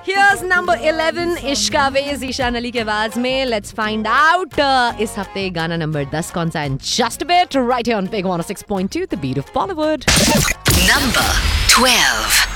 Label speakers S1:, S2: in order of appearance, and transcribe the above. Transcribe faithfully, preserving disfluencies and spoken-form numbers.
S1: Here's number eleven, Ishka Ways, Ishan Ali के आवाज में. Let's find out uh, इस हफ्ते गाना नंबर ten कौन सा है in just a bit. Right here on Big one oh six point two, the beat of Bollywood.
S2: Number twelve.